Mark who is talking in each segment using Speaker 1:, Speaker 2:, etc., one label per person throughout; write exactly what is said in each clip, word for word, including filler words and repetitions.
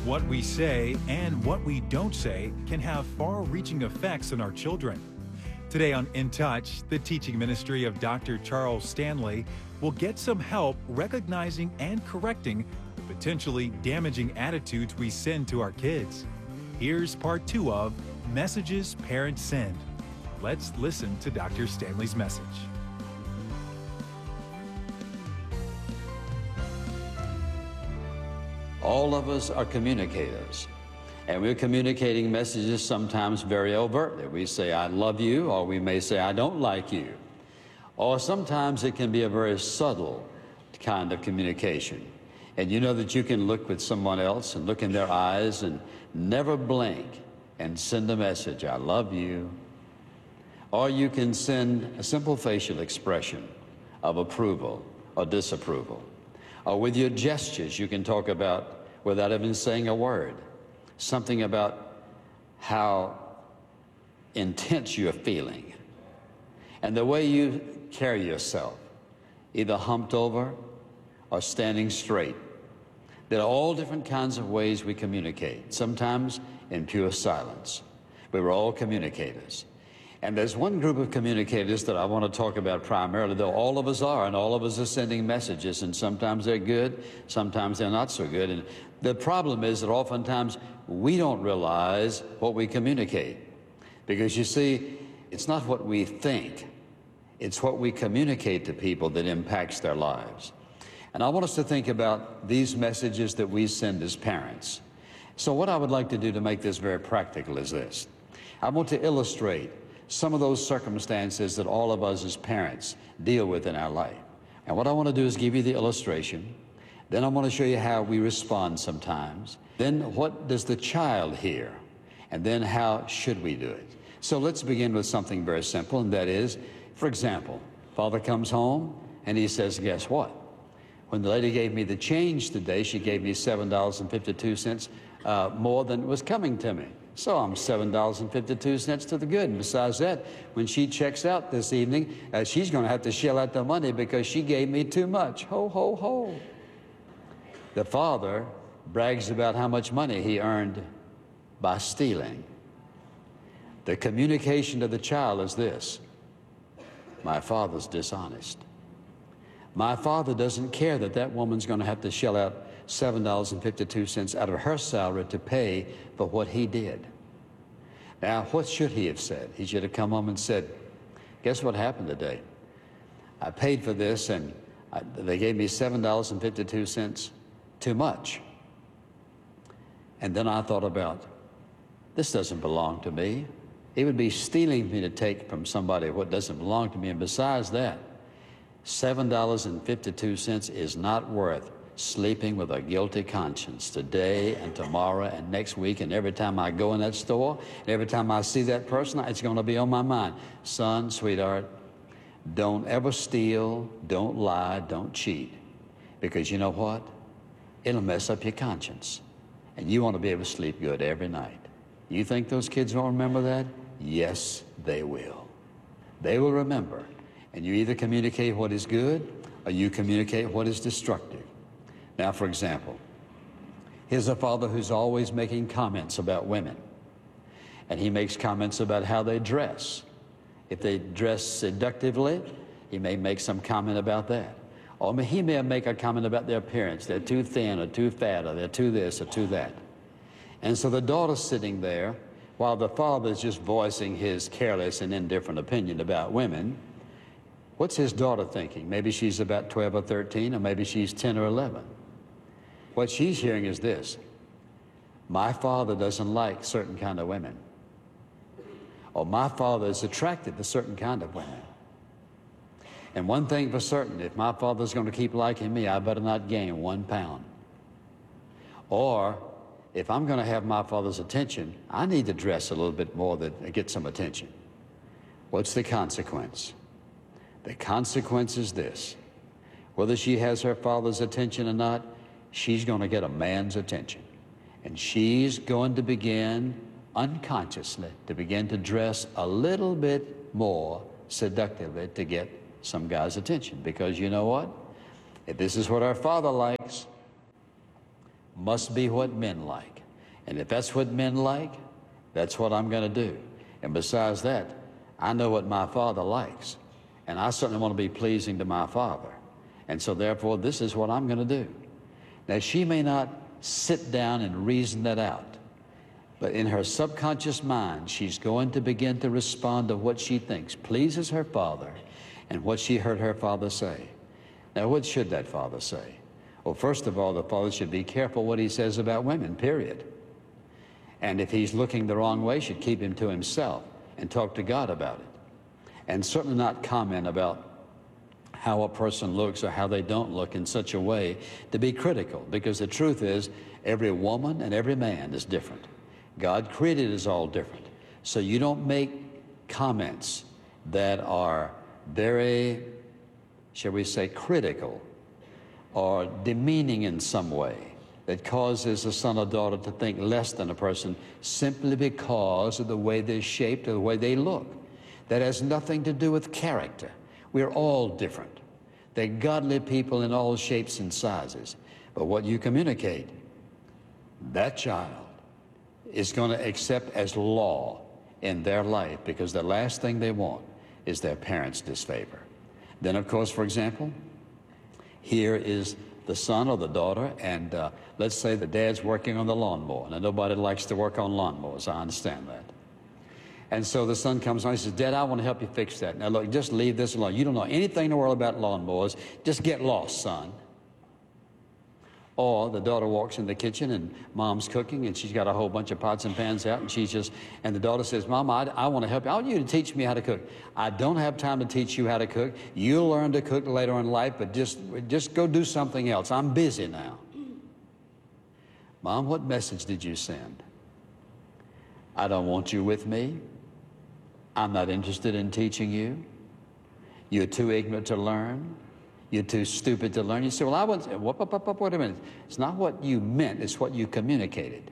Speaker 1: What we say and what we don't say can have far-reaching effects on our children. Today on In Touch, the teaching ministry of Doctor Charles Stanley will get some help recognizing and correcting the potentially damaging attitudes we send to our kids. Here's part two of Messages Parents Send. Let's listen to Doctor Stanley's message.
Speaker 2: All of us are communicators, and we're communicating messages sometimes very overtly. We say, I love you, or we may say, I don't like you. Or sometimes it can be a very subtle kind of communication. And you know that you can look with someone else and look in their eyes and never blink and send a message, I love you. Or you can send a simple facial expression of approval or disapproval. Or with your gestures, you can talk about, without even saying a word, something about how intense you're feeling. And the way you carry yourself, either humped over or standing straight. There are all different kinds of ways we communicate, sometimes in pure silence. But we're all communicators. And there's one group of communicators that I want to talk about primarily, though all of us are, and all of us are sending messages, and sometimes they're good, sometimes they're not so good. And the problem is that oftentimes we don't realize what we communicate. Because you see, it's not what we think, it's what we communicate to people that impacts their lives. And I want us to think about these messages that we send as parents. So what I would like to do to make this very practical is this. I want to illustrate some of those circumstances that all of us as parents deal with in our life. And what I want to do is give you the illustration. Then I want to show you how we respond sometimes. Then what does the child hear? And then how should we do it? So let's begin with something very simple, and that is, for example, father comes home and he says, guess what? When the lady gave me the change today, she gave me seven dollars and fifty-two cents uh, more than was coming to me. So I'm seven dollars and fifty-two cents to the good. And besides that, when she checks out this evening, uh, she's going to have to shell out the money because she gave me too much. Ho, ho, ho. The father brags about how much money he earned by stealing. The communication to the child is this: my father's dishonest. My father doesn't care that that woman's going to have to shell out seven dollars and fifty-two cents out of her salary to pay for what he did. Now, what should he have said? He should have come home and said, guess what happened today? I paid for this and I, they gave me seven dollars and fifty-two cents too much. And then I thought about, this doesn't belong to me. It would be stealing me to take from somebody what doesn't belong to me. And besides that, seven dollars and fifty-two cents is not worth sleeping with a guilty conscience today and tomorrow and next week, and every time I go in that store, and every time I see that person, it's going to be on my mind. Son, sweetheart, don't ever steal, don't lie, don't cheat, because you know what? It'll mess up your conscience, and you want to be able to sleep good every night. You think those kids won't remember that? Yes, they will. They will remember, and you either communicate what is good or you communicate what is destructive. Now, for example, here's a father who's always making comments about women. And he makes comments about how they dress. If they dress seductively, he may make some comment about that. Or he may make a comment about their appearance. They're too thin or too fat, or they're too this or too that. And so the daughter's sitting there while the father's just voicing his careless and indifferent opinion about women. What's his daughter thinking? Maybe she's about twelve or thirteen, or maybe she's ten or eleven. What she's hearing is this: my father doesn't like certain kind of women. Or my father is attracted to certain kind of women. And one thing for certain, if my father's going to keep liking me, I better not gain one pound. Or if I'm going to have my father's attention, I need to dress a little bit more to get some attention. What's the consequence? The consequence is this: whether she has her father's attention or not, she's going to get a man's attention. And she's going to begin, unconsciously, to begin to dress a little bit more seductively to get some guy's attention. Because you know what? If this is what our father likes, must be what men like. And if that's what men like, that's what I'm going to do. And besides that, I know what my Father likes. And I certainly want to be pleasing to my Father. And so therefore, this is what I'm going to do. Now, she may not sit down and reason that out, but in her subconscious mind, she's going to begin to respond to what she thinks pleases her father and what she heard her father say. Now, what should that father say? Well, first of all, the father should be careful what he says about women, period. And if he's looking the wrong way, should keep him to himself and talk to God about it. And certainly not comment about how a person looks or how they don't look in such a way to be critical, because the truth is every woman and every man is different. God created us all different. So you don't make comments that are very, shall we say, critical or demeaning in some way that causes a son or daughter to think less than a person simply because of the way they're shaped or the way they look. That has nothing to do with character. We're all different. They're godly people in all shapes and sizes. But what you communicate, that child is going to accept as law in their life, because the last thing they want is their parents' disfavor. Then, of course, for example, here is the son or the daughter, and uh, let's say the dad's working on the lawnmower. Now, nobody likes to work on lawnmowers. I understand that. And so the son comes on and says, Dad, I want to help you fix that. Now, look, just leave this alone. You don't know anything in the world about lawnmowers. Just get lost, son. Or the daughter walks in the kitchen and mom's cooking and she's got a whole bunch of pots and pans out and she's just, and the daughter says, Mom, I, I want to help you. I want you to teach me how to cook. I don't have time to teach you how to cook. You'll learn to cook later in life, but just, just go do something else. I'm busy now. Mom, what message did you send? I don't want you with me. I'm not interested in teaching you. You're too ignorant to learn. You're too stupid to learn. You say, well, I wasn't, whoop, whoop, whoop, wait a minute. It's not what you meant, it's what you communicated.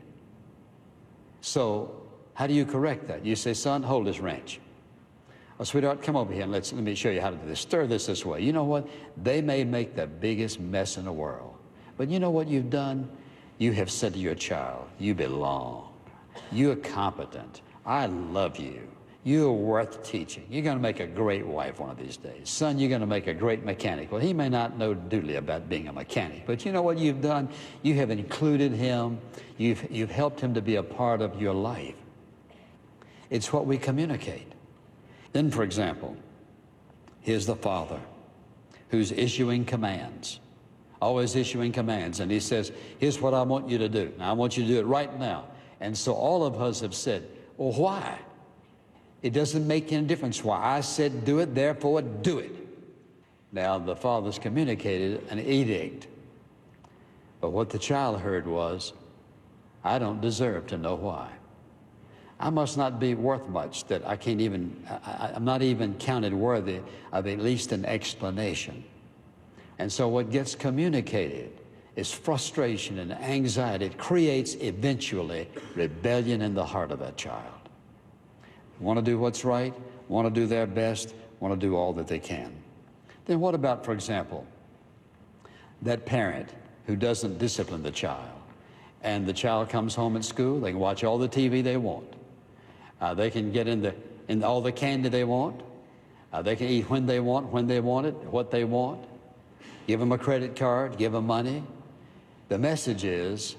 Speaker 2: So how do you correct that? You say, son, hold this wrench. Oh, sweetheart, come over here and let's, let me show you how to do this. Stir this this way. You know what? They may make the biggest mess in the world. But you know what you've done? You have said to your child, you belong. You're competent. I love you. You're worth teaching. You're going to make a great wife one of these days. Son, you're going to make a great mechanic. Well, he may not know doodly about being a mechanic, but you know what you've done? You have included him. You've, you've helped him to be a part of your life. It's what we communicate. Then, for example, here's the father who's issuing commands, always issuing commands, and he says, here's what I want you to do. Now, I want you to do it right now. And so all of us have said, well, why? It doesn't make any difference why. I said do it, therefore do it. Now, the father's communicated an edict. But what the child heard was, I don't deserve to know why. I must not be worth much that I can't even, I, I'm not even counted worthy of at least an explanation. And so what gets communicated is frustration and anxiety. It creates eventually rebellion in the heart of that child. Want to do what's right, want to do their best, want to do all that they can. Then what about, for example, that parent who doesn't discipline the child, and the child comes home at school, they can watch all the T V they want, uh, they can get in, the, in all the candy they want, uh, they can eat when they want, when they want it, what they want, give them a credit card, give them money. The message is,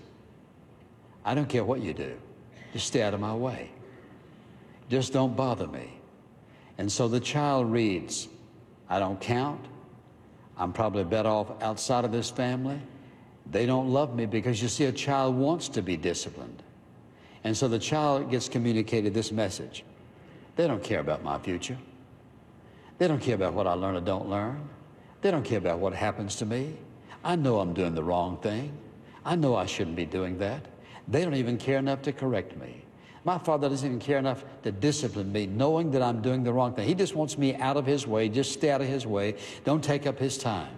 Speaker 2: I don't care what you do, just stay out of my way. Just don't bother me. And so the child reads, I don't count. I'm probably better off outside of this family. They don't love me, because you see, a child wants to be disciplined. And so the child gets communicated this message. They don't care about my future. They don't care about what I learn or don't learn. They don't care about what happens to me. I know I'm doing the wrong thing. I know I shouldn't be doing that. They don't even care enough to correct me. My father doesn't even care enough to discipline me, knowing that I'm doing the wrong thing. He just wants me out of his way. Just stay out of his way. Don't take up his time.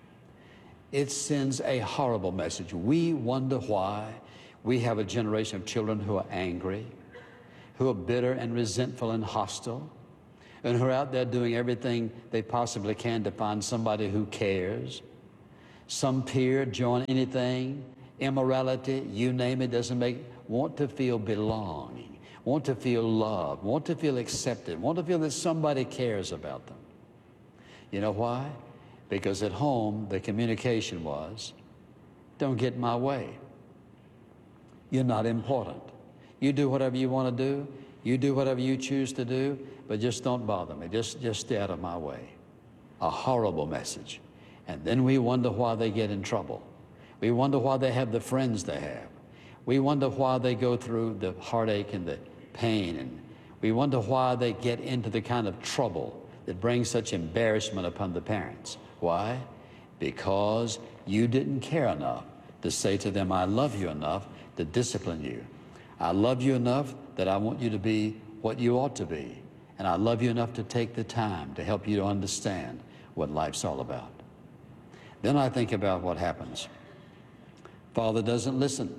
Speaker 2: It sends a horrible message. We wonder why we have a generation of children who are angry, who are bitter and resentful and hostile, and who are out there doing everything they possibly can to find somebody who cares. Some peer join anything, immorality, you name it, doesn't make, want to feel belonging, want to feel loved, want to feel accepted, want to feel that somebody cares about them. You know why? Because at home, the communication was, don't get in my way. You're not important. You do whatever you want to do. You do whatever you choose to do, but just don't bother me. Just, just stay out of my way. A horrible message. And then we wonder why they get in trouble. We wonder why they have the friends they have. We wonder why they go through the heartache and the pain. And we wonder why they get into the kind of trouble that brings such embarrassment upon the parents. Why? Because you didn't care enough to say to them, I love you enough to discipline you. I love you enough that I want you to be what you ought to be. And I love you enough to take the time to help you to understand what life's all about. Then I think about what happens. Father doesn't listen.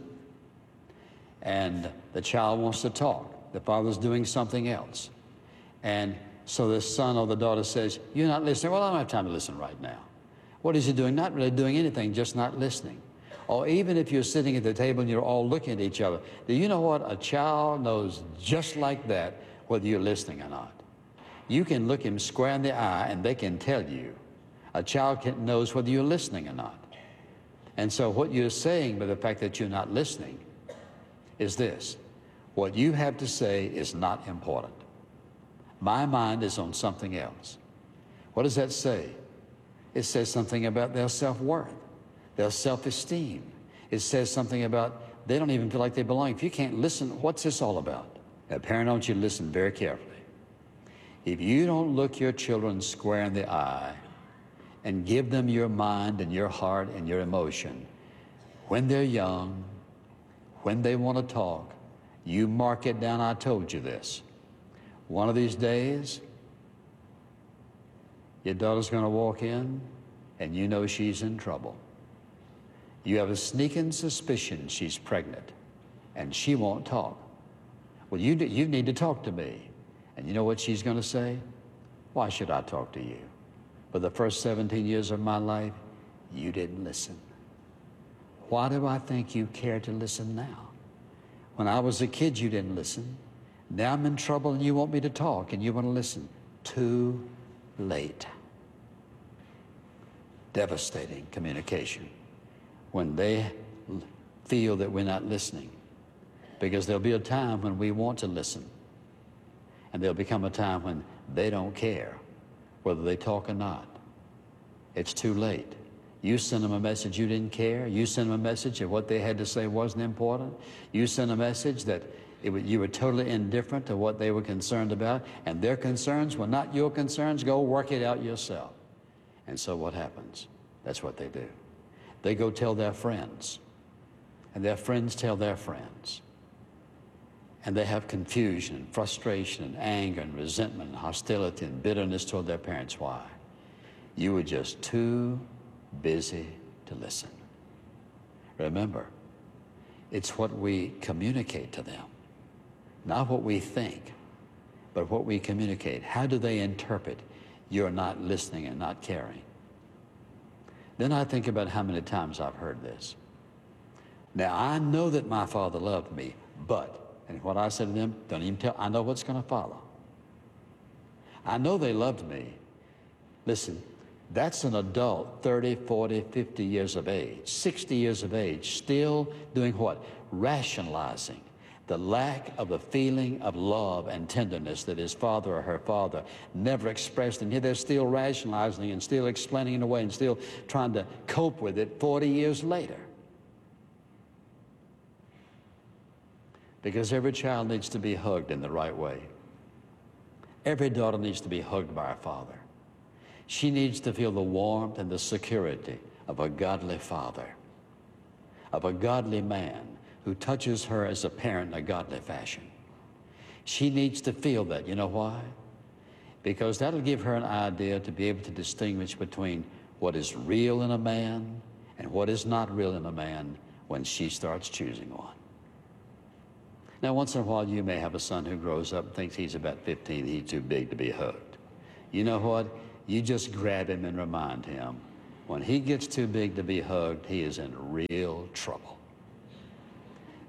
Speaker 2: And the child wants to talk. The father's doing something else. And so the son or the daughter says, you're not listening. Well, I don't have time to listen right now. What is he doing? Not really doing anything, just not listening. Or even if you're sitting at the table and you're all looking at each other, do you know what? A child knows just like that whether you're listening or not. You can look him square in the eye and they can tell you. A child can, knows whether you're listening or not. And so what you're saying by the fact that you're not listening is this. What you have to say is not important. My mind is on something else. What does that say? It says something about their self-worth, their self-esteem. It says something about they don't even feel like they belong. If you can't listen, what's this all about? Now, parent, I want you to listen very carefully. If you don't look your children square in the eye and give them your mind and your heart and your emotion, when they're young, when they want to talk, you mark it down, I told you this. One of these days, your daughter's going to walk in and you know she's in trouble. You have a sneaking suspicion she's pregnant and she won't talk. Well, you, you need to talk to me. And you know what she's going to say? Why should I talk to you? For the first seventeen years of my life, you didn't listen. Why do I think you care to listen now? When I was a kid, you didn't listen. Now I'm in trouble and you want me to talk and you want to listen. Too late. Devastating communication when they feel that we're not listening. Because there'll be a time when we want to listen. And there'll become a time when they don't care whether they talk or not. It's too late. You sent them a message you didn't care. You sent them a message that what they had to say wasn't important. You sent a message that it, you were totally indifferent to what they were concerned about, and their concerns were not your concerns. Go work it out yourself. And so what happens? That's what they do. They go tell their friends, and their friends tell their friends. And they have confusion and frustration and anger and resentment and hostility and bitterness toward their parents. Why? You were just too busy to listen. Remember, it's what we communicate to them, not what we think, but what we communicate. How do they interpret you're not listening and not caring? Then I think about how many times I've heard this. Now, I know that my father loved me, but, and what I said to them, don't even tell, I know what's going to follow. I know they loved me. Listen, that's an adult, thirty, forty, fifty years of age, sixty years of age, still doing what? Rationalizing the lack of the feeling of love and tenderness that his father or her father never expressed. And here they're still rationalizing and still explaining it away and still trying to cope with it forty years later. Because every child needs to be hugged in the right way. Every daughter needs to be hugged by her father. She needs to feel the warmth and the security of a godly father, of a godly man who touches her as a parent in a godly fashion. She needs to feel that. You know why? Because that'll give her an idea to be able to distinguish between what is real in a man and what is not real in a man when she starts choosing one. Now, once in a while, you may have a son who grows up and thinks he's about fifteen, he's too big to be hugged. You know what? You just grab him and remind him, when he gets too big to be hugged, he is in real trouble.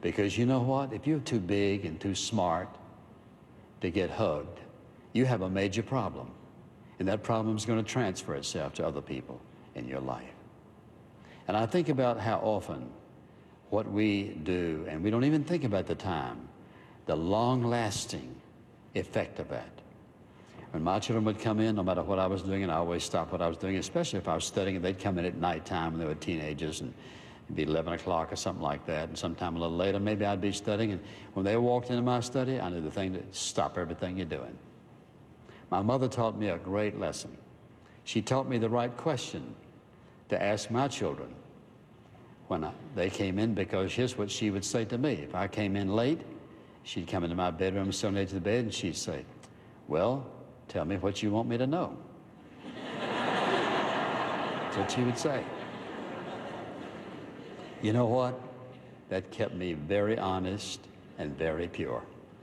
Speaker 2: Because you know what? If you're too big and too smart to get hugged, you have a major problem. And that problem is going to transfer itself to other people in your life. And I think about how often what we do, and we don't even think about the time, the long-lasting effect of that. When my children would come in, no matter what I was doing, and I always stopped what I was doing, especially if I was studying, and they'd come in at nighttime when they were teenagers, and it'd be eleven o'clock or something like that, and sometime a little later, maybe I'd be studying, and when they walked into my study, I knew the thing to stop everything you're doing. My mother taught me a great lesson. She taught me the right question to ask my children when I, they came in, because here's what she would say to me. If I came in late, she'd come into my bedroom, sit on the edge of the bed, and she'd say, well, tell me what you want me to know. That's what she would say. You know what? That kept me very honest and very pure,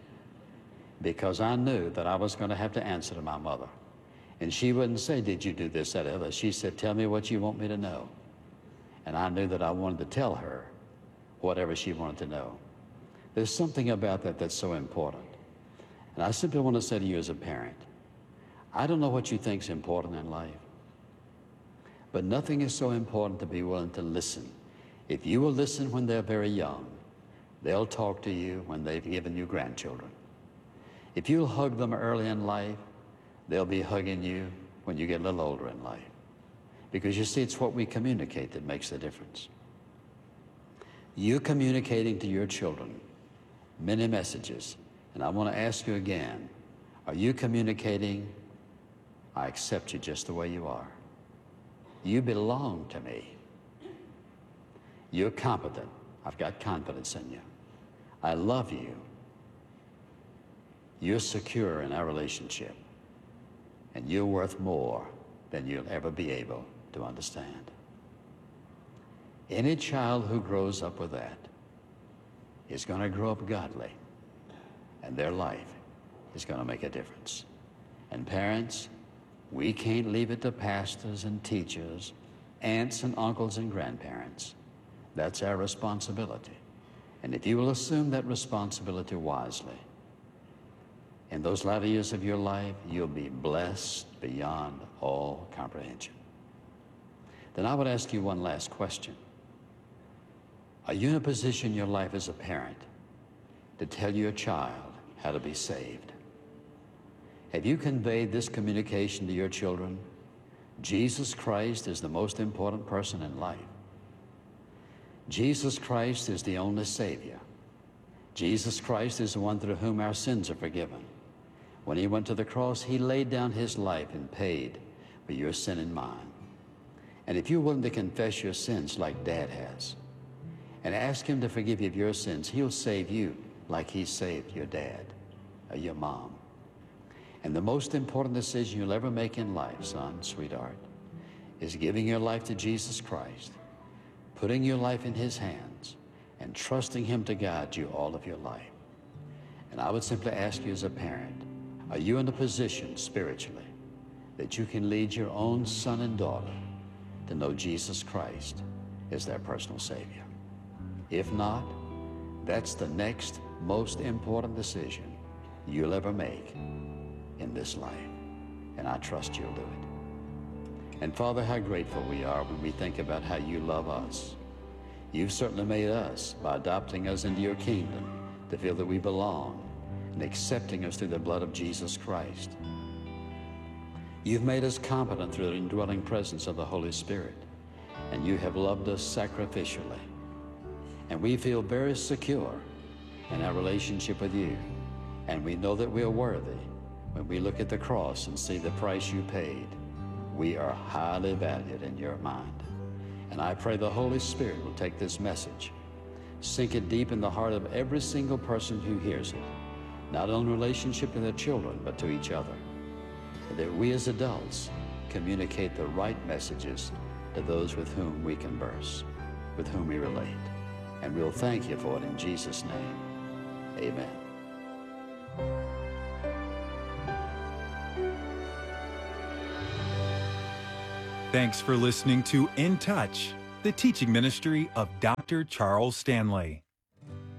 Speaker 2: because I knew that I was going to have to answer to my mother. And she wouldn't say, did you do this, that, or other? She said, tell me what you want me to know. And I knew that I wanted to tell her whatever she wanted to know. There's something about that that's so important. And I simply want to say to you as a parent, I don't know what you think is important in life, but nothing is so important to be willing to listen. If you will listen when they're very young, they'll talk to you when they've given you grandchildren. If you'll hug them early in life, they'll be hugging you when you get a little older in life. Because you see, it's what we communicate that makes the difference. You're communicating to your children many messages. And I want to ask you again, are you communicating, I accept you just the way you are. You belong to me. You're competent. I've got confidence in you. I love you. You're secure in our relationship. And you're worth more than you'll ever be able to understand. Any child who grows up with that is going to grow up godly, and their life is going to make a difference. And parents, we can't leave it to pastors and teachers, aunts and uncles and grandparents. That's our responsibility. And if you will assume that responsibility wisely, in those latter years of your life, you'll be blessed beyond all comprehension. Then I would ask you one last question. Are you in a position in your life as a parent to tell your child how to be saved? Have you conveyed this communication to your children? Jesus Christ is the most important person in life. Jesus Christ is the only Savior. Jesus Christ is the one through whom our sins are forgiven. When he went to the cross, he laid down his life and paid for your sin and mine. And if you're willing to confess your sins like Dad has, and ask him to forgive you of your sins, he'll save you like he saved your dad or your mom. And the most important decision you'll ever make in life, son, sweetheart, is giving your life to Jesus Christ, putting your life in his hands, and trusting him to guide you all of your life. And I would simply ask you as a parent, are you in a position spiritually that you can lead your own son and daughter to know Jesus Christ as their personal Savior? If not, that's the next most important decision you'll ever make in this life. And I trust you'll do it. And Father, how grateful we are when we think about how you love us. You've certainly made us by adopting us into your kingdom to feel that we belong and accepting us through the blood of Jesus Christ. You've made us competent through the indwelling presence of the Holy Spirit, and you have loved us sacrificially. And we feel very secure in our relationship with you, and we know that we are worthy when we look at the cross and see the price you paid. We are highly valued in your mind. And I pray the Holy Spirit will take this message, sink it deep in the heart of every single person who hears it, not only in relationship to their children, but to each other. And that we as adults communicate the right messages to those with whom we converse, with whom we relate. And we'll thank you for it in Jesus' name. Amen.
Speaker 1: Thanks for listening to In Touch, the teaching ministry of Doctor Charles Stanley.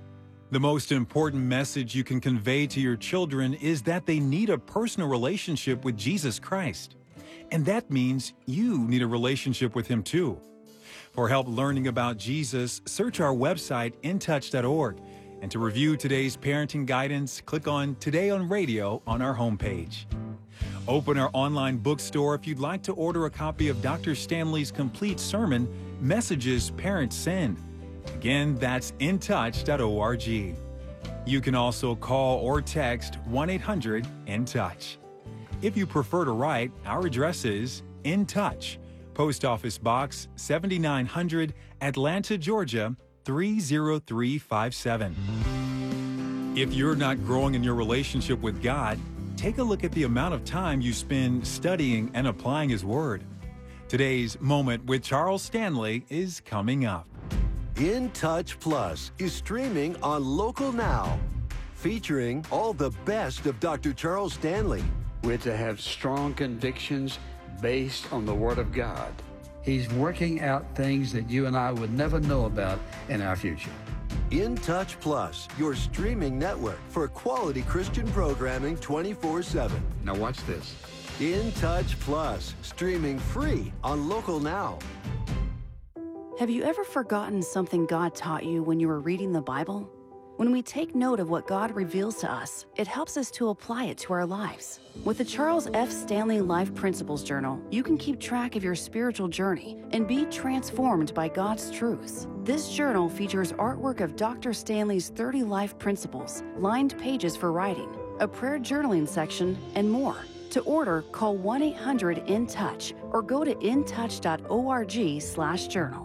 Speaker 1: The most important message you can convey to your children is that they need a personal relationship with Jesus Christ. And that means you need a relationship with Him too. For help learning about Jesus, search our website in touch dot org. And to review today's parenting guidance, click on Today on Radio on our homepage. Open our online bookstore if you'd like to order a copy of Doctor Stanley's complete sermon, Messages Parents Send. Again, that's in touch dot org. You can also call or text one eight hundred in touch. If you prefer to write, our address is In Touch, Post Office Box seventy-nine hundred, Atlanta, Georgia three zero three five seven. If you're not growing in your relationship with God, take a look at the amount of time you spend studying and applying His Word. Today's Moment with Charles Stanley is coming up.
Speaker 3: In Touch Plus is streaming on Local Now, featuring all the best of Doctor Charles Stanley.
Speaker 4: We're to have strong convictions based on the Word of God. He's working out things that you and I would never know about in our future.
Speaker 3: In Touch Plus, your streaming network for quality Christian programming twenty-four seven.
Speaker 4: Now watch this.
Speaker 3: In Touch Plus, streaming free on Local Now.
Speaker 5: Have you ever forgotten something God taught you when you were reading the Bible? When we take note of what God reveals to us, it helps us to apply it to our lives. With the Charles F. Stanley Life Principles Journal, you can keep track of your spiritual journey and be transformed by God's truths. This journal features artwork of Doctor Stanley's thirty life principles, lined pages for writing, a prayer journaling section, and more. To order, call one eight hundred in touch or go to in touch dot org slash journal.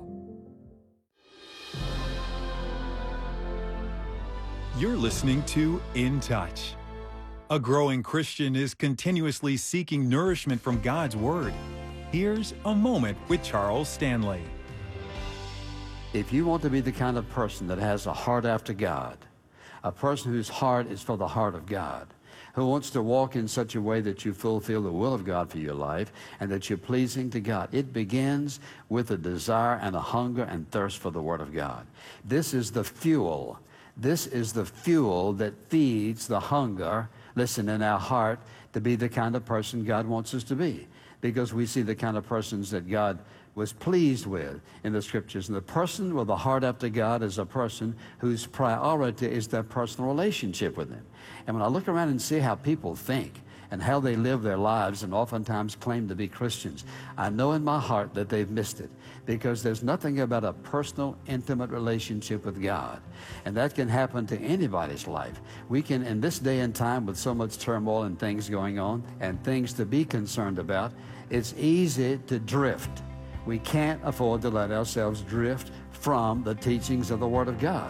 Speaker 1: You're listening to In Touch. A growing Christian is continuously seeking nourishment from God's Word. Here's a moment with Charles Stanley.
Speaker 4: If you want to be the kind of person that has a heart after God, a person whose heart is for the heart of God, who wants to walk in such a way that you fulfill the will of God for your life and that you're pleasing to God, it begins with a desire and a hunger and thirst for the Word of God. This is the fuel. This is the fuel that feeds the hunger, listen, in our heart to be the kind of person God wants us to be. Because we see the kind of persons that God was pleased with in the Scriptures. And the person with a heart after God is a person whose priority is their personal relationship with Him. And when I look around and see how people think and how they live their lives and oftentimes claim to be Christians, I know in my heart that they've missed it, because there's nothing about a personal, intimate relationship with God. And that can happen to anybody's life. We can, in this day and time with so much turmoil and things going on and things to be concerned about, it's easy to drift. We can't afford to let ourselves drift from the teachings of the Word of God.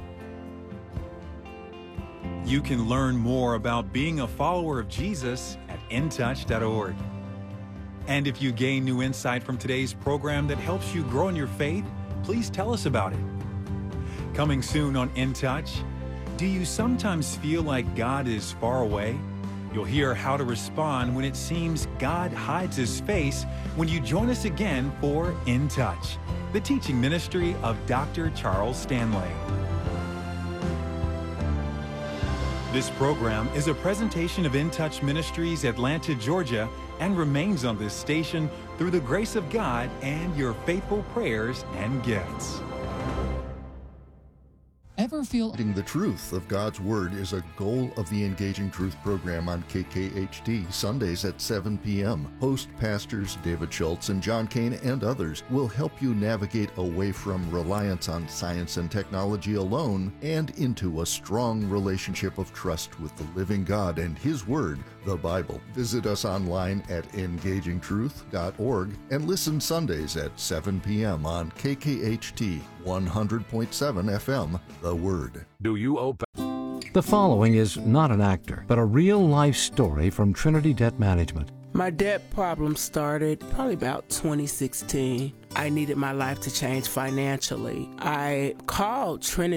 Speaker 1: You can learn more about being a follower of Jesus at in touch dot org. And if you gain new insight from today's program that helps you grow in your faith, please tell us about it. Coming soon on In Touch, do you sometimes feel like God is far away? You'll hear how to respond when it seems God hides His face when you join us again for In Touch, the teaching ministry of Doctor Charles Stanley. This program is a presentation of In Touch Ministries, Atlanta, Georgia, and remains on this station through the grace of God and your faithful prayers and gifts.
Speaker 6: Ever feel the truth of God's Word is a goal of the Engaging Truth program on K K H D, Sundays at seven p m Host pastors David Schultz and John Kane and others will help you navigate away from reliance on science and technology alone and into a strong relationship of trust with the living God and His Word, the Bible. Visit us online at engaging truth dot org and listen Sundays at seven p m on K K H D one hundred point seven F M, The Word.
Speaker 7: Do you open?
Speaker 8: The following is not an actor, but a real-life story from Trinity Debt Management.
Speaker 9: My debt problem started probably about twenty sixteen. I needed my life to change financially. I called Trinity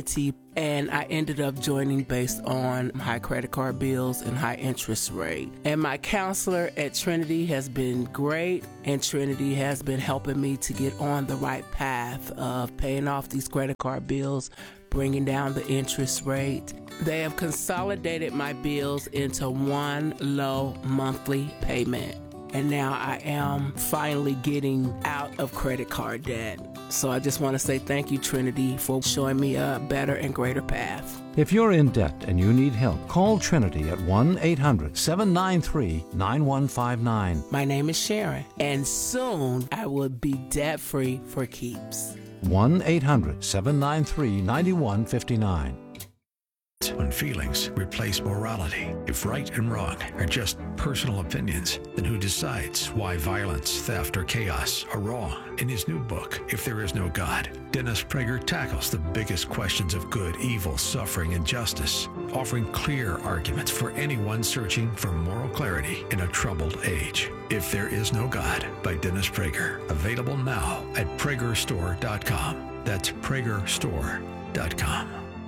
Speaker 9: and I ended up joining based on high credit card bills and high interest rate. And my counselor at Trinity has been great, and Trinity has been helping me to get on the right path of paying off these credit card bills, bringing down the interest rate. They have consolidated my bills into one low monthly payment. And now I am finally getting out of credit card debt. So I just want to say thank you, Trinity, for showing me a better and greater path.
Speaker 8: If you're in debt and you need help, call Trinity at one eight hundred seven nine three nine one five nine.
Speaker 9: My name is Sharon, and soon I will be debt-free for keeps.
Speaker 8: one eight hundred seven nine three nine one five nine.
Speaker 7: When feelings replace morality, if right and wrong are just personal opinions, then who decides why violence, theft, or chaos are wrong? In his new book, If There Is No God, Dennis Prager tackles the biggest questions of good, evil, suffering, and justice, offering clear arguments for anyone searching for moral clarity in a troubled age. If There Is No God by Dennis Prager, available now at prager store dot com. That's prager store dot com.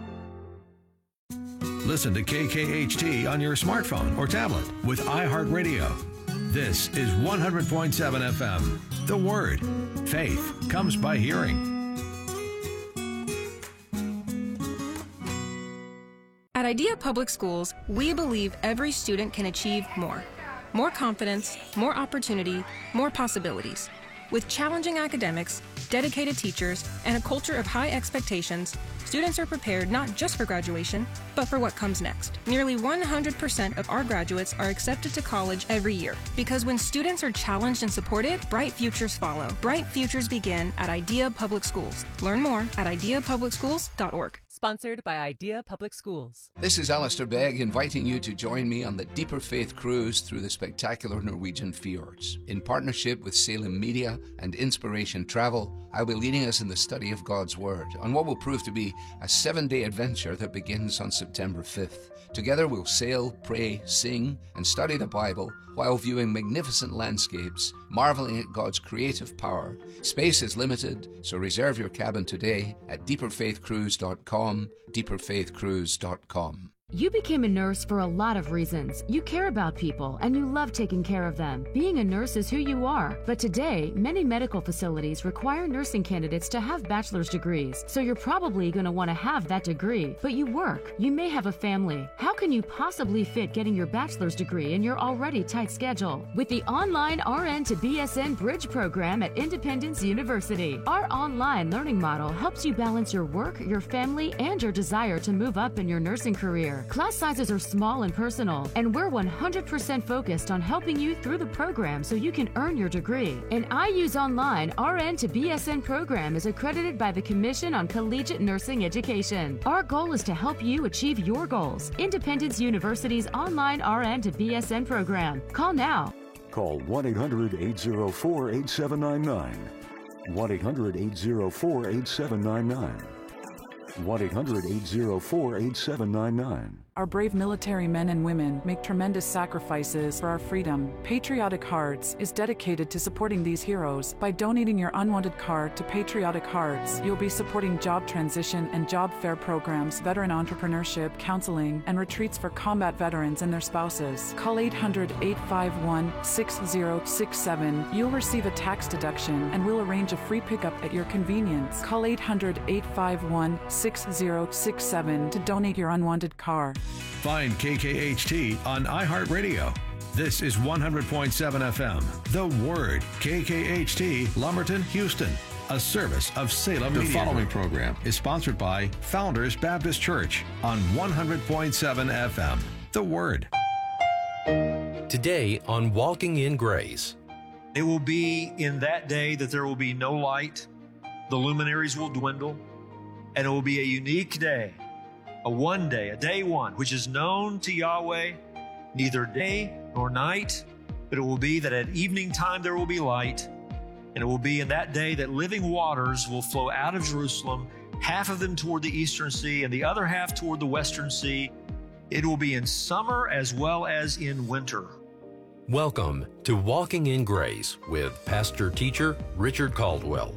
Speaker 7: Listen to K K H T on your smartphone or tablet with iHeartRadio. This is one hundred point seven F M. The Word. Faith comes by hearing.
Speaker 10: At Idea Public Schools, we believe every student can achieve more. More confidence, more opportunity, more possibilities. With challenging academics, dedicated teachers, and a culture of high expectations, students are prepared not just for graduation, but for what comes next. Nearly one hundred percent of our graduates are accepted to college every year. Because when students are challenged and supported, bright futures follow. Bright futures begin at Idea Public Schools. Learn more at idea public schools dot org.
Speaker 11: Sponsored by Idea Public Schools.
Speaker 12: This is Alistair Begg inviting you to join me on the Deeper Faith Cruise through the spectacular Norwegian fjords. In partnership with Salem Media and Inspiration Travel, I'll be leading us in the study of God's Word on what will prove to be a seven-day adventure that begins on September fifth. Together we'll sail, pray, sing, and study the Bible while viewing magnificent landscapes, marveling at God's creative power. Space is limited, so reserve your cabin today at deeper faith cruise dot com, deeper faith cruise dot com.
Speaker 13: You became a nurse for a lot of reasons. You care about people and you love taking care of them. Being a nurse is who you are. But today, many medical facilities require nursing candidates to have bachelor's degrees. So you're probably going to want to have that degree. But you work. You may have a family. How can you possibly fit getting your bachelor's degree in your already tight schedule? With the online R N to B S N Bridge program at Independence University, our online learning model helps you balance your work, your family, and your desire to move up in your nursing career. Class sizes are small and personal, and we're one hundred percent focused on helping you through the program so you can earn your degree. An I U's Online R N to B S N program is accredited by the Commission on Collegiate Nursing Education. Our goal is to help you achieve your goals. Independence University's Online R N to B S N program. Call now.
Speaker 14: Call one eight hundred eight zero four eight seven nine nine. one eight hundred eight zero four eight seven nine nine. one eight hundred eight zero four eight seven nine nine.
Speaker 15: Our brave military men and women make tremendous sacrifices for our freedom. Patriotic Hearts is dedicated to supporting these heroes. By donating your unwanted card to Patriotic Hearts, you'll be supporting job transition and job fair programs, veteran entrepreneurship, counseling, and retreats for combat veterans and their spouses. Call eight hundred eight five one six zero six seven. You'll receive a tax deduction and we'll arrange a free pickup at your convenience. Call eight hundred eight five one six zero six seven to donate your unwanted car.
Speaker 7: Find K K H T on iHeartRadio. This is one hundred point seven F M. The Word. K K H T, Lumberton, Houston. A service of Salem Media. The following program is sponsored by Founders Baptist Church on one hundred point seven F M. The Word.
Speaker 16: Today on Walking in Grace.
Speaker 17: It will be in that day that there will be no light. The luminaries will dwindle. And it will be a unique day. A one day, a day one, which is known to Yahweh, neither day nor night, but it will be that at evening time there will be light, and it will be in that day that living waters will flow out of Jerusalem, half of them toward the eastern sea and the other half toward the western sea. It will be in summer as well as in winter.
Speaker 16: Welcome to Walking in Grace with Pastor Teacher Richard Caldwell.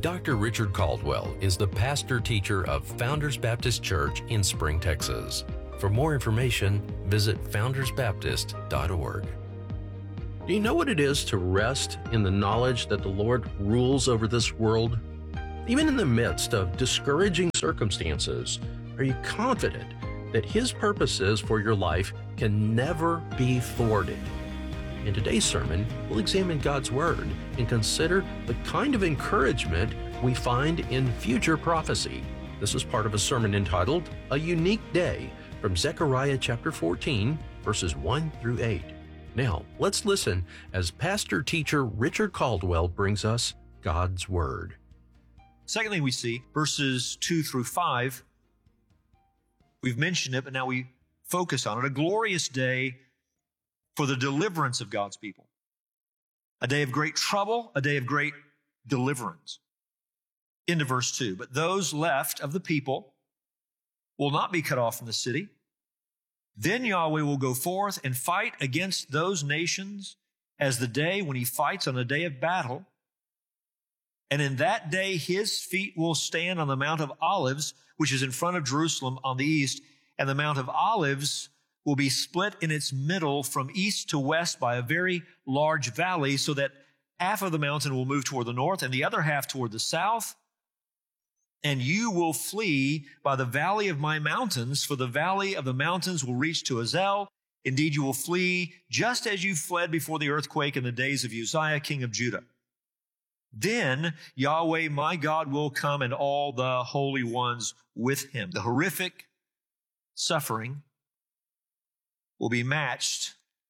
Speaker 16: Doctor Richard Caldwell is the pastor teacher of Founders Baptist Church in Spring, Texas. For more information, visit founders baptist dot org.
Speaker 18: Do you know what it is to rest in the knowledge that the Lord rules over this world? Even in the midst of discouraging circumstances, are you confident that His purposes for your life can never be thwarted? In today's sermon, we'll examine God's Word and consider the kind of encouragement we find in future prophecy. This is part of a sermon entitled, A Unique Day, from Zechariah chapter fourteen, verses one through eight. Now, let's listen as pastor-teacher Richard Caldwell brings us God's Word.
Speaker 17: Secondly, we see verses two through five. We've mentioned it, but now we focus on it. A glorious day for the deliverance of God's people. A day of great trouble, a day of great deliverance. Into verse two. But those left of the people will not be cut off from the city. Then Yahweh will go forth and fight against those nations as the day when He fights on a day of battle. And in that day His feet will stand on the Mount of Olives, which is in front of Jerusalem on the east, and the Mount of Olives will be split in its middle from east to west by a very large valley, so that half of the mountain will move toward the north and the other half toward the south. And you will flee by the valley of my mountains, for the valley of the mountains will reach to Azel. Indeed, you will flee just as you fled before the earthquake in the days of Uzziah, king of Judah. Then Yahweh, my God, will come, and all the holy ones with Him. The horrific suffering will be matched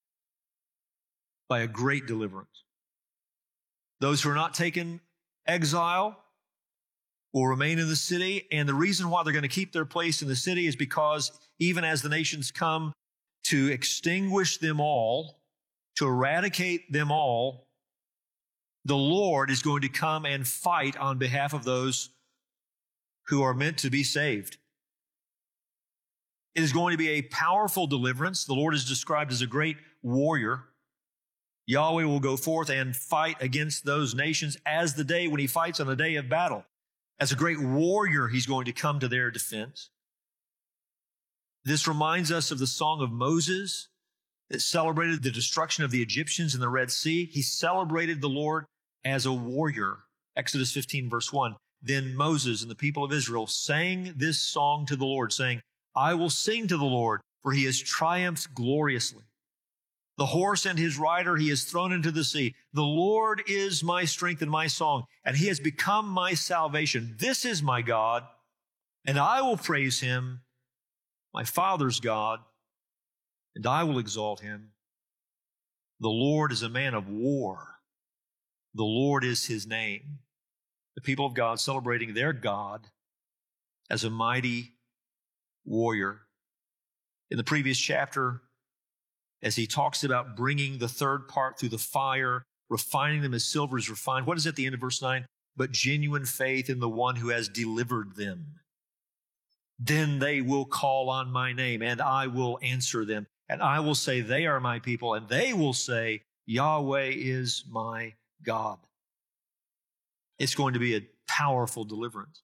Speaker 17: by a great deliverance. Those who are not taken exile will remain in the city, and the reason why they're going to keep their place in the city is because even as the nations come to extinguish them all, to eradicate them all, the Lord is going to come and fight on behalf of those who are meant to be saved. It is going to be a powerful deliverance. The Lord is described as a great warrior. Yahweh will go forth and fight against those nations as the day when He fights on the day of battle. As a great warrior, He's going to come to their defense. This reminds us of the song of Moses that celebrated the destruction of the Egyptians in the Red Sea. He celebrated the Lord as a warrior. Exodus fifteen, verse one. Then Moses and the people of Israel sang this song to the Lord, saying, I will sing to the Lord, for He has triumphed gloriously. The horse and his rider He has thrown into the sea. The Lord is my strength and my song, and He has become my salvation. This is my God, and I will praise Him, my Father's God, and I will exalt Him. The Lord is a man of war. The Lord is His name. The people of God celebrating their God as a mighty warrior. In the previous chapter, as he talks about bringing the third part through the fire, refining them as silver is refined, what is at the end of verse nine? But genuine faith in the one who has delivered them. Then they will call on my name, and I will answer them. And I will say, they are my people, and they will say, Yahweh is my God. It's going to be a powerful deliverance.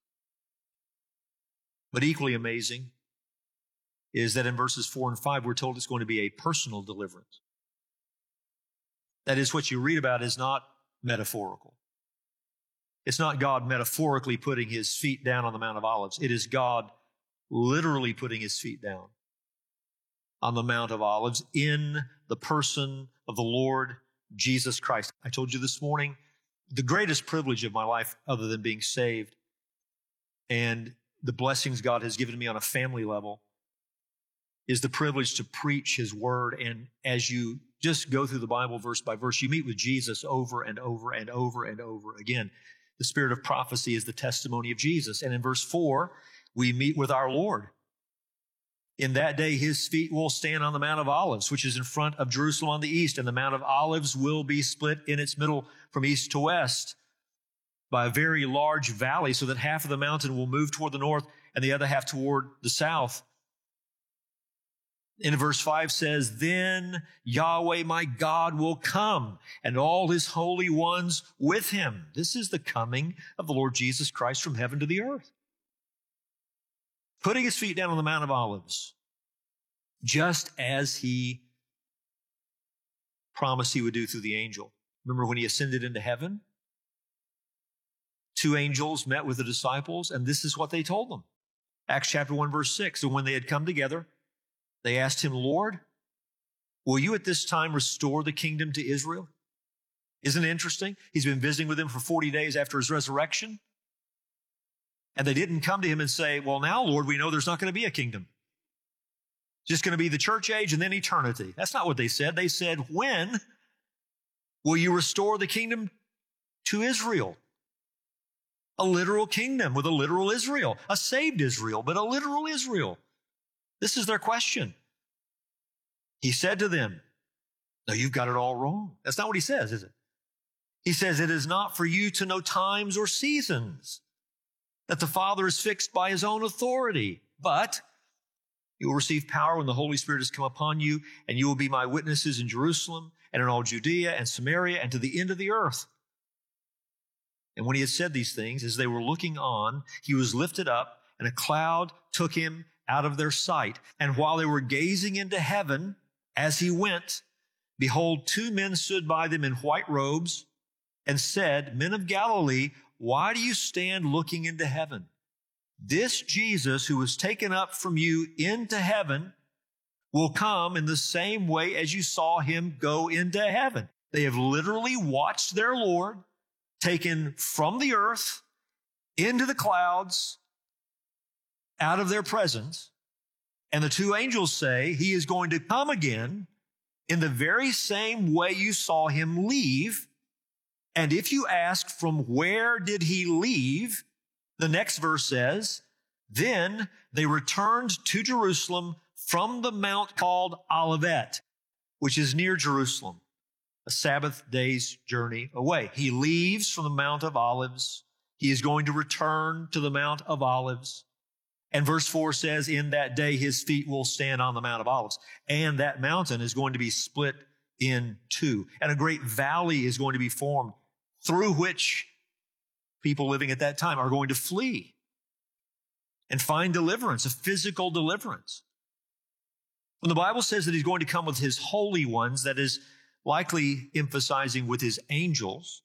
Speaker 17: But equally amazing is that in verses four and five, we're told it's going to be a personal deliverance. That is, what you read about is not metaphorical. It's not God metaphorically putting His feet down on the Mount of Olives. It is God literally putting His feet down on the Mount of Olives in the person of the Lord Jesus Christ. I told you this morning, the greatest privilege of my life, other than being saved and the blessings God has given me on a family level, is the privilege to preach His Word. And as you just go through the Bible verse by verse, you meet with Jesus over and over and over and over again. The spirit of prophecy is the testimony of Jesus. And in verse four, we meet with our Lord. In that day, His feet will stand on the Mount of Olives, which is in front of Jerusalem on the east, and the Mount of Olives will be split in its middle from east to west by a very large valley, so that half of the mountain will move toward the north and the other half toward the south. In verse five says, then Yahweh my God will come, and all his holy ones with him. This is the coming of the Lord Jesus Christ from heaven to the earth. Putting his feet down on the Mount of Olives, just as he promised he would do through the angel. Remember when he ascended into heaven? Two angels met with the disciples, and this is what they told them. Acts chapter one, verse six. And when they had come together, they asked him, Lord, will you at this time restore the kingdom to Israel? Isn't it interesting? He's been visiting with them for forty days after his resurrection. And they didn't come to him and say, well, now, Lord, we know there's not going to be a kingdom. It's just going to be the church age and then eternity. That's not what they said. They said, when will you restore the kingdom to Israel? A literal kingdom with a literal Israel, a saved Israel, but a literal Israel. This is their question. He said to them, no, you've got it all wrong. That's not what he says, is it? He says, it is not for you to know times or seasons that the Father is fixed by his own authority, but you will receive power when the Holy Spirit has come upon you, and you will be my witnesses in Jerusalem and in all Judea and Samaria and to the end of the earth. And when he had said these things, as they were looking on, he was lifted up, and a cloud took him out of their sight. And while they were gazing into heaven as he went, behold, two men stood by them in white robes and said, Men of Galilee, why do you stand looking into heaven? This Jesus who was taken up from you into heaven will come in the same way as you saw him go into heaven. They have literally watched their Lord taken from the earth into the clouds, out of their presence. And the two angels say he is going to come again in the very same way you saw him leave. And if you ask, from where did he leave? The next verse says, then they returned to Jerusalem from the mount called Olivet, which is near Jerusalem, a Sabbath day's journey away. He leaves from the Mount of Olives. He is going to return to the Mount of Olives. And verse four says, in that day his feet will stand on the Mount of Olives. And that mountain is going to be split in two. And a great valley is going to be formed through which people living at that time are going to flee and find deliverance, a physical deliverance. When the Bible says that he's going to come with his holy ones, that is likely emphasizing with his angels.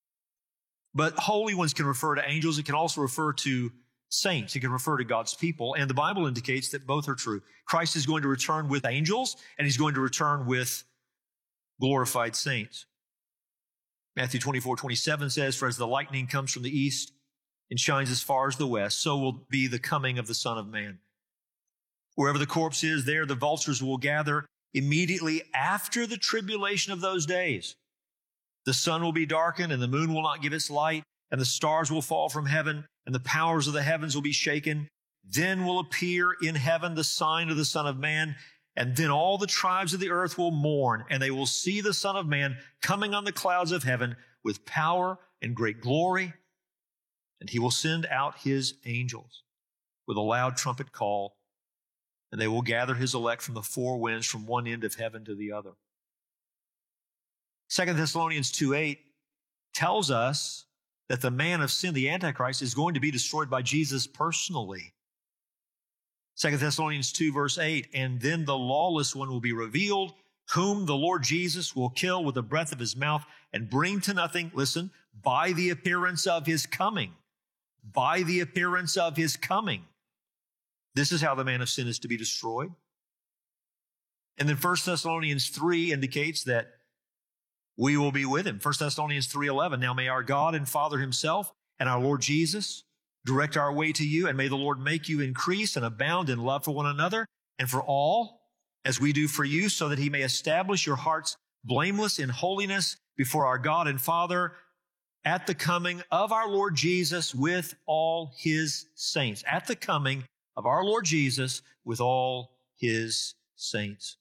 Speaker 17: But holy ones can refer to angels. It can also refer to saints. It can refer to God's people. And the Bible indicates that both are true. Christ is going to return with angels, and he's going to return with glorified saints. Matthew twenty-four, twenty-seven says, for as the lightning comes from the east and shines as far as the west, so will be the coming of the Son of Man. Wherever the corpse is, there the vultures will gather. Immediately after the tribulation of those days, the sun will be darkened and the moon will not give its light, and the stars will fall from heaven, and the powers of the heavens will be shaken. Then will appear in heaven the sign of the Son of Man, and then all the tribes of the earth will mourn, and they will see the Son of Man coming on the clouds of heaven with power and great glory. And he will send out his angels with a loud trumpet call, and they will gather his elect from the four winds, from one end of heaven to the other. Second Thessalonians two eight tells us that the man of sin, the Antichrist, is going to be destroyed by Jesus personally. Second Thessalonians two verse eight, and then the lawless one will be revealed, whom the Lord Jesus will kill with the breath of his mouth and bring to nothing, listen, by the appearance of his coming. By the appearance of his coming. This is how the man of sin is to be destroyed. And then First Thessalonians three indicates that we will be with him. First Thessalonians three eleven, now may our God and Father himself and our Lord Jesus direct our way to you, and may the Lord make you increase and abound in love for one another and for all, as we do for you, so that he may establish your hearts blameless in holiness before our God and Father at the coming of our Lord Jesus with all his saints. At the coming of our Lord Jesus with all his saints.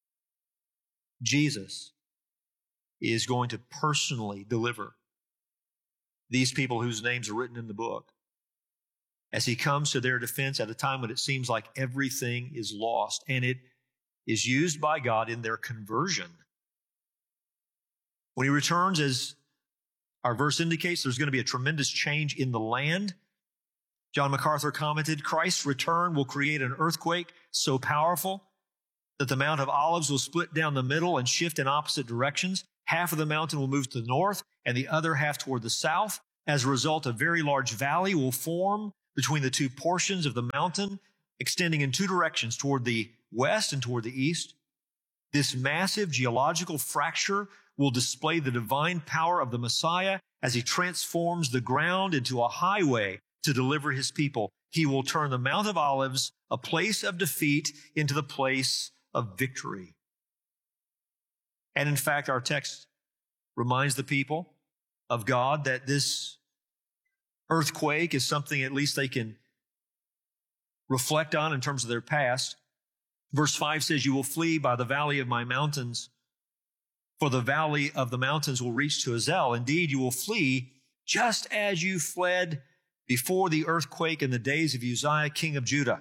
Speaker 17: Jesus is going to personally deliver these people whose names are written in the book as he comes to their defense at a time when it seems like everything is lost. And it is used by God in their conversion. When he returns, as our verse indicates, there's going to be a tremendous change in the land. John MacArthur commented, Christ's return will create an earthquake so powerful that the Mount of Olives will split down the middle and shift in opposite directions. Half of the mountain will move to the north and the other half toward the south. As a result, a very large valley will form between the two portions of the mountain, extending in two directions, toward the west and toward the east. This massive geological fracture will display the divine power of the Messiah as he transforms the ground into a highway to deliver his people. He will turn the Mount of Olives, a place of defeat, into the place of victory. And in fact, our text reminds the people of God that this earthquake is something at least they can reflect on in terms of their past. Verse five says, you will flee by the valley of my mountains, for the valley of the mountains will reach to Azel. Indeed, you will flee just as you fled before the earthquake in the days of Uzziah, king of Judah.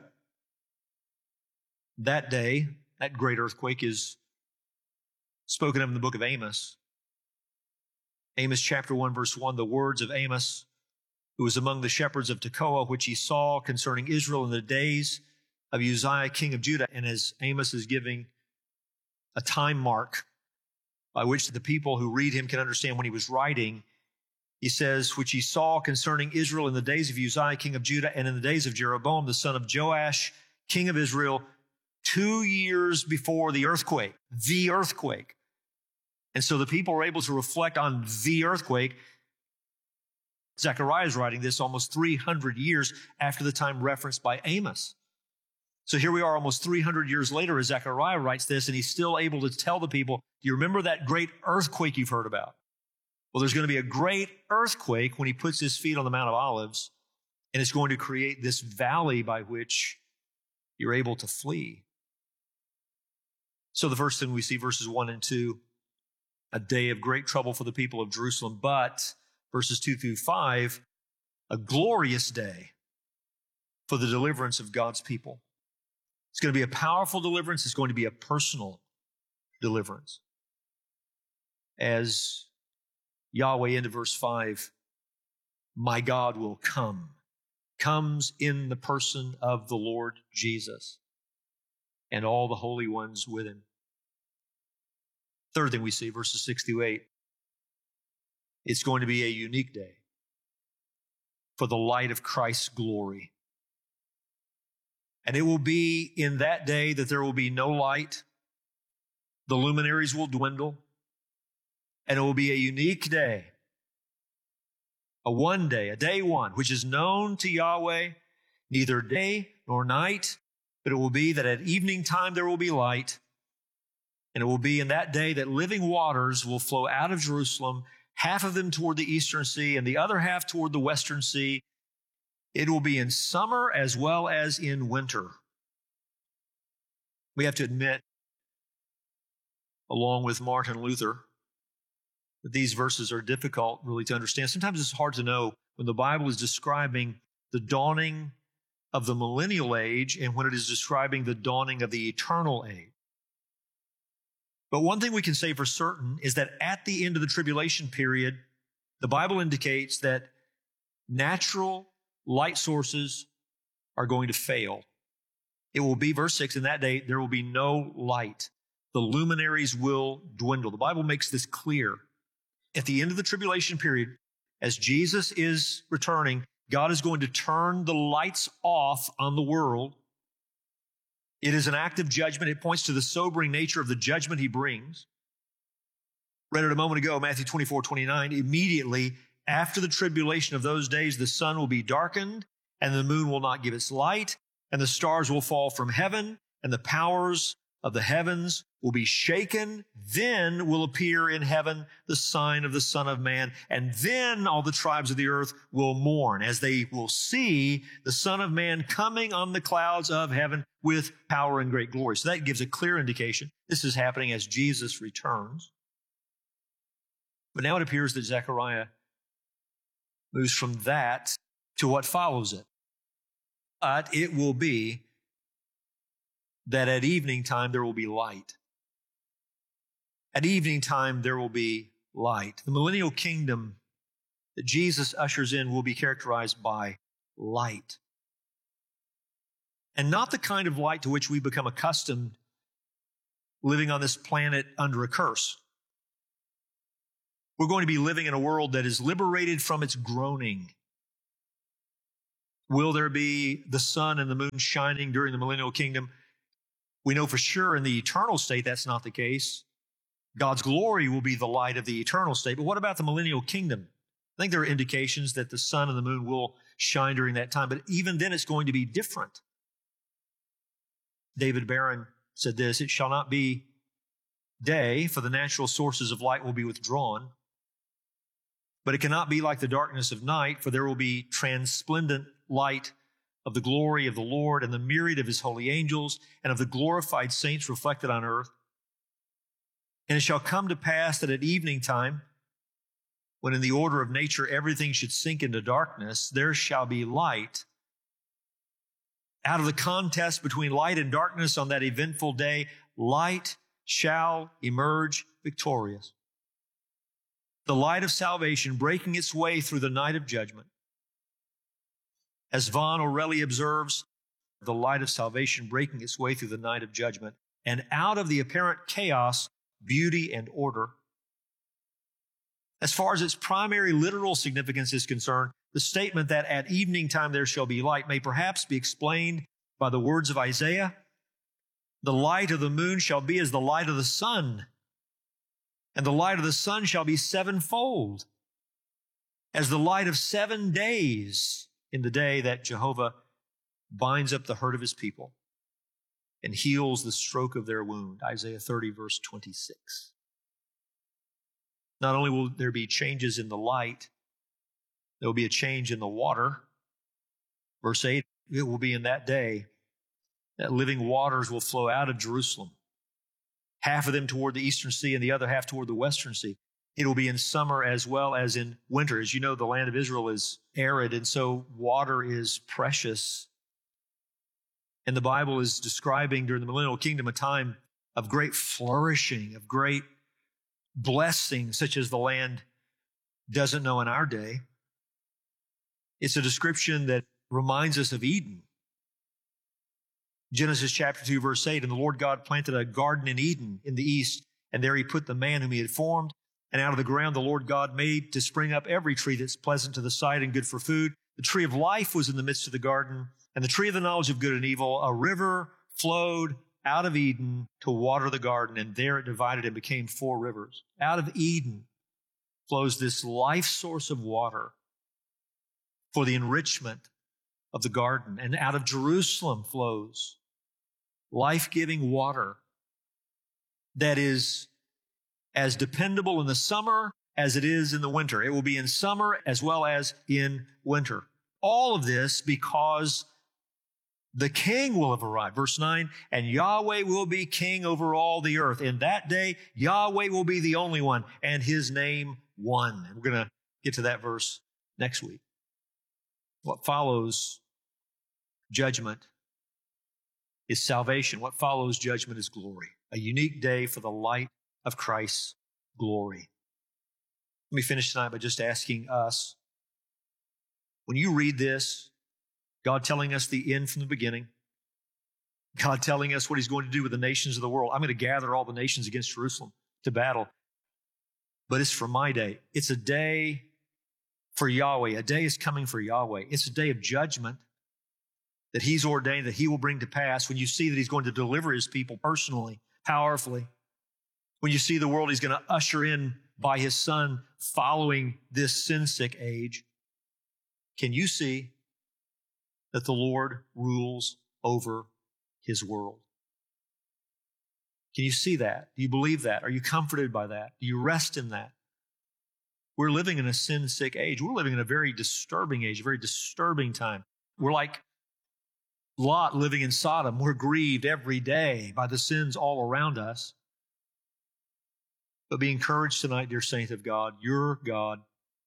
Speaker 17: That day, that great earthquake is spoken of in the book of Amos. Amos chapter one, verse one, the words of Amos, who was among the shepherds of Tekoa, which he saw concerning Israel in the days of Uzziah, king of Judah. And as Amos is giving a time mark by which the people who read him can understand when he was writing, he says, which he saw concerning Israel in the days of Uzziah, king of Judah, and in the days of Jeroboam, the son of Joash, king of Israel, two years before the earthquake, the earthquake. And so the people were able to reflect on the earthquake. Zechariah is writing this almost three hundred years after the time referenced by Amos. So here we are almost three hundred years later as Zechariah writes this, and he's still able to tell the people, do you remember that great earthquake you've heard about? Well, there's going to be a great earthquake when he puts his feet on the Mount of Olives, and it's going to create this valley by which you're able to flee. So the first thing we see, verses one and two, a day of great trouble for the people of Jerusalem, but verses two through five, a glorious day for the deliverance of God's people. It's going to be a powerful deliverance. It's going to be a personal deliverance. As Yahweh, into verse five, my God will come, comes in the person of the Lord Jesus and all the holy ones with him. Third thing we see, verses six through eight, it's going to be a unique day for the light of Christ's glory. And it will be in that day that there will be no light. The luminaries will dwindle. And it will be a unique day, a one day, a day one, which is known to Yahweh, neither day nor night, but it will be that at evening time there will be light. And it will be in that day that living waters will flow out of Jerusalem, half of them toward the eastern sea and the other half toward the western sea. It will be in summer as well as in winter. We have to admit, along with Martin Luther, that these verses are difficult really to understand. Sometimes it's hard to know when the Bible is describing the dawning of the millennial age and when it is describing the dawning of the eternal age. But one thing we can say for certain is that at the end of the tribulation period, the Bible indicates that natural light sources are going to fail. It will be, verse six, in that day, there will be no light. The luminaries will dwindle. The Bible makes this clear. At the end of the tribulation period, as Jesus is returning, God is going to turn the lights off on the world. It is an act of judgment. It points to the sobering nature of the judgment he brings. Read it a moment ago, Matthew twenty-four, twenty-nine. Immediately after the tribulation of those days, the sun will be darkened, and the moon will not give its light, and the stars will fall from heaven, and the powers of the heavens will be shaken. Then will appear in heaven the sign of the Son of Man. And then all the tribes of the earth will mourn as they will see the Son of Man coming on the clouds of heaven with power and great glory. So that gives a clear indication this is happening as Jesus returns. But now it appears that Zechariah moves from that to what follows it. But it will be that at evening time there will be light. At evening time there will be light. The millennial kingdom that Jesus ushers in will be characterized by light. And not the kind of light to which we become accustomed living on this planet under a curse. We're going to be living in a world that is liberated from its groaning. Will there be the sun and the moon shining during the millennial kingdom? We know for sure in the eternal state that's not the case. God's glory will be the light of the eternal state. But what about the millennial kingdom? I think there are indications that the sun and the moon will shine during that time, but even then it's going to be different. David Barron said this, "It shall not be day, for the natural sources of light will be withdrawn. But it cannot be like the darkness of night, for there will be transplendent light of the glory of the Lord and the myriad of his holy angels and of the glorified saints reflected on earth. And it shall come to pass that at evening time, when in the order of nature everything should sink into darkness, there shall be light. Out of the contest between light and darkness on that eventful day, light shall emerge victorious. The light of salvation breaking its way through the night of judgment. As Von Orelli observes, the light of salvation breaking its way through the night of judgment, and out of the apparent chaos, beauty and order. As far as its primary literal significance is concerned, the statement that at evening time there shall be light may perhaps be explained by the words of Isaiah. The light of the moon shall be as the light of the sun, and the light of the sun shall be sevenfold, as the light of seven days in the day that Jehovah binds up the hurt of his people and heals the stroke of their wound. Isaiah thirty, verse twenty-six. Not only will there be changes in the light, there will be a change in the water. Verse eight, it will be in that day that living waters will flow out of Jerusalem, half of them toward the eastern sea and the other half toward the western sea. It will be in summer as well as in winter. As you know, the land of Israel is arid, and so water is precious. And the Bible is describing during the millennial kingdom a time of great flourishing, of great blessing, such as the land doesn't know in our day. It's a description that reminds us of Eden. Genesis chapter two, verse eight, and the Lord God planted a garden in Eden in the east, and there he put the man whom he had formed. And out of the ground the Lord God made to spring up every tree that's pleasant to the sight and good for food. The tree of life was in the midst of the garden, and the tree of the knowledge of good and evil. A river flowed out of Eden to water the garden, and there it divided and became four rivers. Out of Eden flows this life source of water for the enrichment of the garden. And out of Jerusalem flows life-giving water that is as dependable in the summer as it is in the winter. It will be in summer as well as in winter. All of this because the king will have arrived. Verse nine, and Yahweh will be king over all the earth. In that day, Yahweh will be the only one, and his name one. And we're going to get to that verse next week. What follows judgment is salvation. What follows judgment is glory. A unique day for the light of Christ's glory. Let me finish tonight by just asking us, when you read this, God telling us the end from the beginning, God telling us what he's going to do with the nations of the world. I'm going to gather all the nations against Jerusalem to battle. But it's for my day. It's a day for Yahweh. A day is coming for Yahweh. It's a day of judgment that he's ordained, that he will bring to pass. When you see that he's going to deliver his people personally, powerfully, when you see the world he's going to usher in by his son following this sin-sick age, can you see that the Lord rules over his world? Can you see that? Do you believe that? Are you comforted by that? Do you rest in that? We're living in a sin-sick age. We're living in a very disturbing age, a very disturbing time. We're like Lot living in Sodom. We're grieved every day by the sins all around us. But be encouraged tonight, dear saint of God. Your God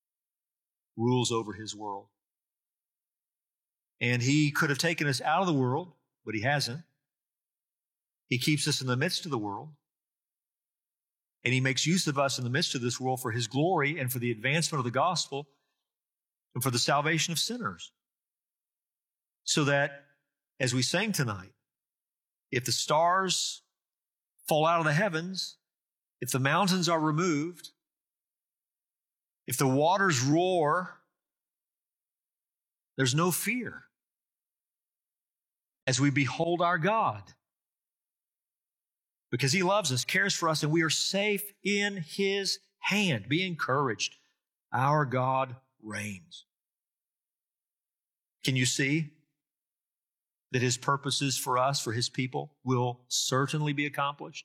Speaker 17: rules over his world. And he could have taken us out of the world, but he hasn't. He keeps us in the midst of the world. And he makes use of us in the midst of this world for his glory and for the advancement of the gospel and for the salvation of sinners. So that, as we sang tonight, if the stars fall out of the heavens, if the mountains are removed, if the waters roar, there's no fear as we behold our God. Because he loves us, cares for us, and we are safe in his hand. Be encouraged. Our God reigns. Can you see that his purposes for us, for his people, will certainly be accomplished?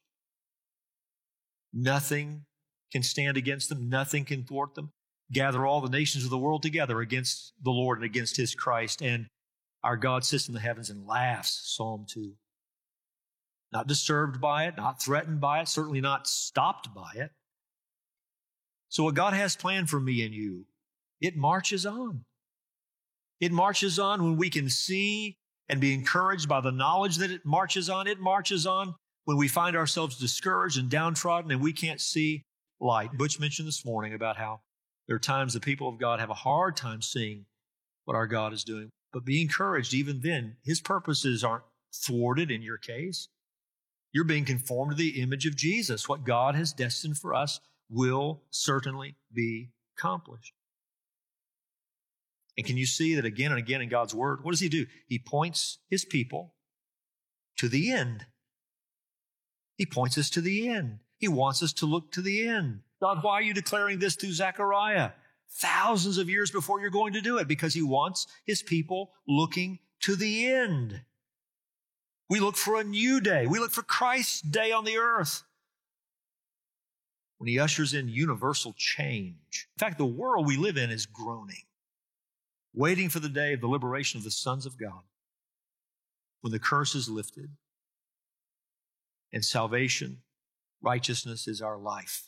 Speaker 17: Nothing can stand against them. Nothing can thwart them. Gather all the nations of the world together against the Lord and against his Christ. And our God sits in the heavens and laughs, Psalm two. Not disturbed by it, not threatened by it, certainly not stopped by it. So what God has planned for me and you, it marches on. It marches on when we can see and be encouraged by the knowledge that it marches on. It marches on when we find ourselves discouraged and downtrodden and we can't see light. Butch mentioned this morning about how there are times the people of God have a hard time seeing what our God is doing. But be encouraged even then. His purposes aren't thwarted in your case. You're being conformed to the image of Jesus. What God has destined for us will certainly be accomplished. And can you see that again and again in God's Word? What does he do? He points his people to the end. He points us to the end. He wants us to look to the end. God, why are you declaring this through Zechariah? Thousands of years before you're going to do it, because he wants his people looking to the end. We look for a new day. We look for Christ's day on the earth, when he ushers in universal change. In fact, the world we live in is groaning, waiting for the day of the liberation of the sons of God, when the curse is lifted and salvation, righteousness is our life.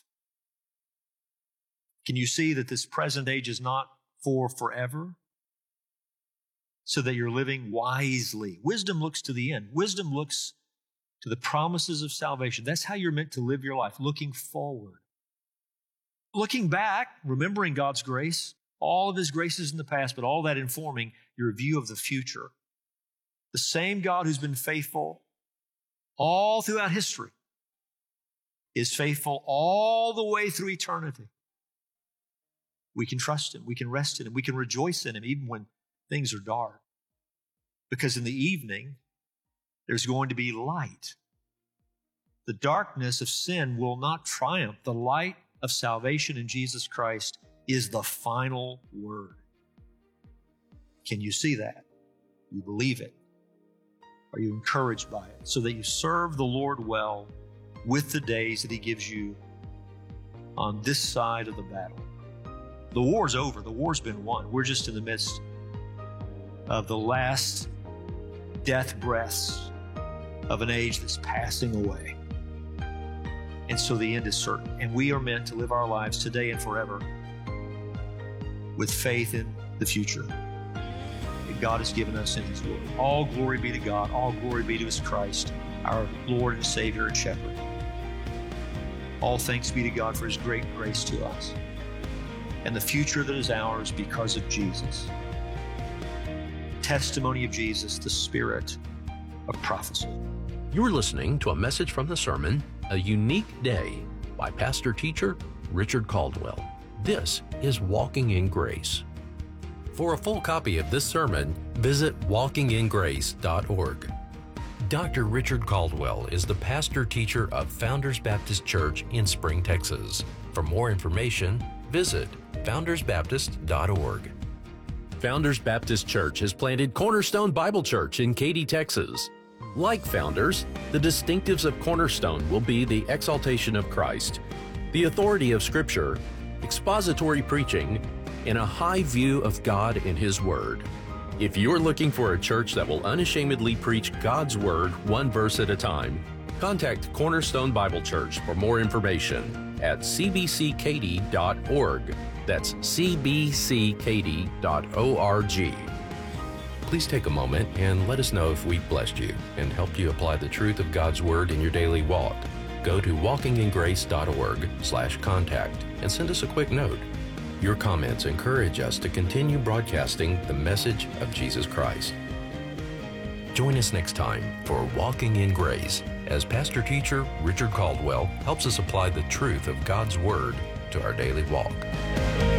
Speaker 17: Can you see that this present age is not for forever? So that you're living wisely. Wisdom looks to the end. Wisdom looks to the promises of salvation. That's how you're meant to live your life, looking forward. Looking back, remembering God's grace, all of his graces in the past, but all that informing your view of the future. The same God who's been faithful all throughout history is faithful all the way through eternity. We can trust him. We can rest in him. We can rejoice in him even when things are dark. Because in the evening, there's going to be light. The darkness of sin will not triumph. The light of salvation in Jesus Christ is the final word. Can you see that? You believe it? Are you encouraged by it? So that you serve the Lord well with the days that he gives you on this side of the battle. The war's over. The war's been won. We're just in the midst of the last death breaths of an age that's passing away. And so the end is certain. And we are meant to live our lives today and forever with faith in the future that God has given us in his word. All glory be to God. All glory be to his Christ, our Lord and Savior and Shepherd. All thanks be to God for his great grace to us and the future that is ours because of Jesus. Testimony of Jesus, the spirit of prophecy.
Speaker 16: You're listening to a message from the sermon, A Unique Day, by pastor teacher Richard Caldwell. This is Walking in Grace. For a full copy of this sermon, visit walking in grace dot org. Doctor Richard Caldwell is the pastor teacher of Founders Baptist Church in Spring, Texas. For more information, visit founders baptist dot org. Founders Baptist Church has planted Cornerstone Bible Church in Katy, Texas. Like Founders, the distinctives of Cornerstone will be the exaltation of Christ, the authority of Scripture, expository preaching, and a high view of God and His Word. If you're looking for a church that will unashamedly preach God's Word one verse at a time, contact Cornerstone Bible Church for more information at c b c katy dot org. That's c b c katy dot org. Please take a moment and let us know if we blessed you and helped you apply the truth of God's Word in your daily walk. Go to walkingingrace.org slash contact and send us a quick note. Your comments encourage us to continue broadcasting the message of Jesus Christ. Join us next time for Walking in Grace as Pastor Teacher Richard Caldwell helps us apply the truth of God's Word to our daily walk.